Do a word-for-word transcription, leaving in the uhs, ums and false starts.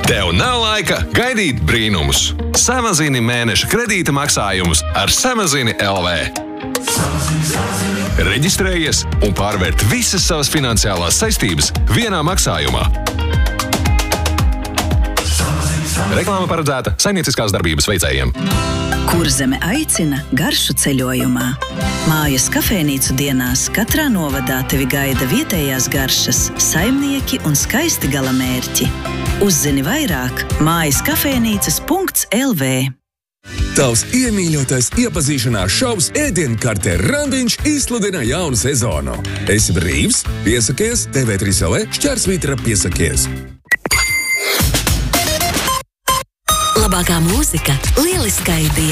Tev nav laika gaidīt brīnumus. Samazini mēneša kredīta maksājumus ar Samazini L V. Reģistrējies un pārvērt visas savas finansiālās saistības vienā maksājumā. Reklāma paredzēta saimnieciskās darbības veicējiem. Kurzeme aicina garšu ceļojumā. Mājas kafejnīcu dienās katrā novadā tevi gaida vietējās garšas, saimnieki un skaisti galamērķi. Uzzini vairāk mājas kafejnīcas punkts L V. Tavs iemīļotais iepazīšanās šovs ēdienkartē Randiņš izsludina jaunu sezonu. Esi brīvs? Piesakies T V trīs L V šķērsvītra piesakies. Labākā mūzika, lieliskai dienai.